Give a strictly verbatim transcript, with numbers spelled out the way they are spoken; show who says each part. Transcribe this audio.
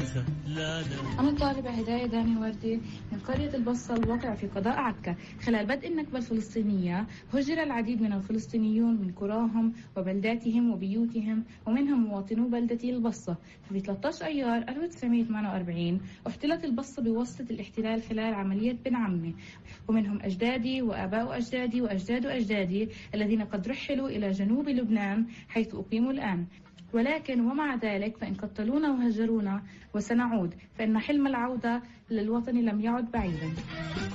Speaker 1: المدرسة. لا لا.
Speaker 2: أنا الطالبة هداية داني وردي من قرية البصة الواقعة في قضاء عكا. خلال بدء النكبة الفلسطينية هجر العديد من الفلسطينيون من قراهم وبلداتهم وبيوتهم، ومنهم مواطنو بلدتي البصة. في ثلاثة عشر أيار ألف وتسعمائة وثمانية وأربعين احتلت البصة بواسطة الاحتلال خلال عملية بن عمي، ومنهم أجدادي وآباء أجدادي وأجداد أجدادي الذين قد رحلوا إلى جنوب لبنان حيث أقيموا الآن. ولكن ومع ذلك فإن قتلونا وهجرونا وسنعود، فإن حلم العودة للوطن لم يعد بعيدا.